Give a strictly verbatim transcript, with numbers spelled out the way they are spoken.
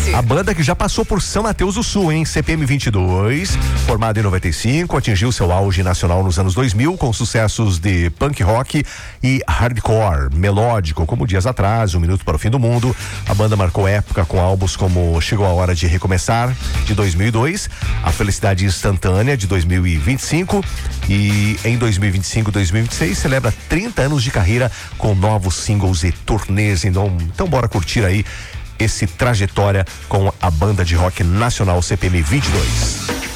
Hit. A banda que já passou por São Mateus do Sul, hein? C P M vinte e dois, formada em noventa e cinco, atingiu seu auge nacional nos anos dois mil com sucessos de punk rock e hardcore, melódico, como Dias Atrás, Um Minuto para o Fim do Mundo. A banda marcou época com álbuns como Chegou a Hora de Recomeçar, de dois mil e dois, A Felicidade Instantânea, de dois mil e vinte e cinco, e em dois mil e vinte e cinco, dois mil e vinte e seis celebra trinta anos de carreira com novos singles e turnês. Então, então bora curtir aí esse trajetória com a banda de rock nacional C P M vinte e dois.